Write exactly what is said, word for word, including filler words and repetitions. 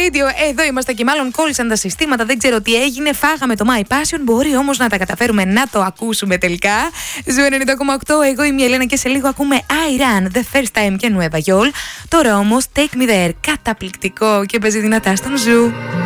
Radio. Εδώ είμαστε και μάλλον κόλλησαν τα συστήματα. Δεν ξέρω τι έγινε. Φάγαμε το My Passion. Μπορεί όμως να τα καταφέρουμε να το ακούσουμε τελικά. Ζου ενενήντα κόμμα οκτώ. Εγώ είμαι η Ελένα και σε λίγο ακούμε I Ran, The First Time και Nueva Yol. Τώρα όμως Take Me There. Καταπληκτικό και παίζει δυνατά στον Ζου.